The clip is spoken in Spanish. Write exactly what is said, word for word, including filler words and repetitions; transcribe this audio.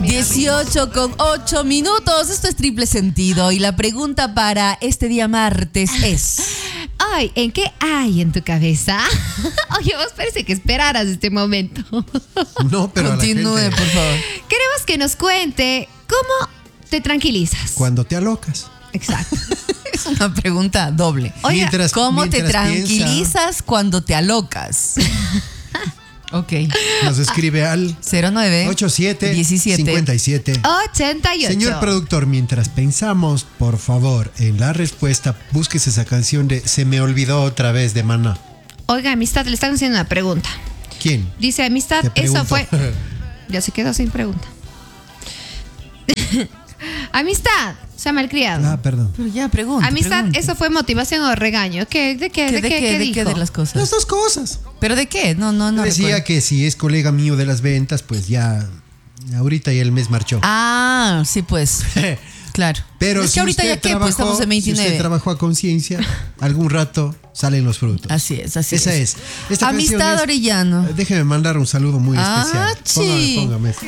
dieciocho con ocho minutos. Esto es Triple Sentido. Y la pregunta para este día martes es: ay, ¿en qué hay en tu cabeza? Oye, vos parece que esperaras este momento. No, pero continúe, a la gente, por favor. Queremos que nos cuente cómo te tranquilizas. cuando te alocas. Exacto. Es una pregunta doble. Oiga, Mientras- ¿Cómo te mientras tranquilizas piensa, cuando te alocas? Ok. nos escribe al cero nueve ochenta y siete diecisiete cincuenta y siete. ochenta y ocho. Señor productor, mientras pensamos, por favor, en la respuesta, búsquese esa canción de Se me olvidó otra vez de Maná. Oiga, Amistad, le están haciendo una pregunta. ¿Quién? Dice Amistad, Te eso pregunto. fue... Ya se quedó sin pregunta. Amistad, se ha malcriado. Ah, perdón. Pero ya, pregunta. Amistad, pregunta. ¿eso fue motivación o regaño? ¿Qué, ¿De qué? ¿Qué- ¿De, ¿De qué, qué? qué ¿De dijo? qué de las cosas? Las dos cosas. ¿Pero de qué? No, no, no. Decía recuerdo. que si es colega mío de las ventas, pues ya, ahorita ya el mes marchó. Ah, sí, pues. Claro. Pero es si que ahorita usted ya qué, trabajó, pues estamos en si veintinueve. usted trabajó a conciencia, algún rato salen los frutos. Así es, así Esa es. es. Esta Amistad canción es- Orellano. Déjeme mandar un saludo muy Ah, especial. sí. Póngame, póngame.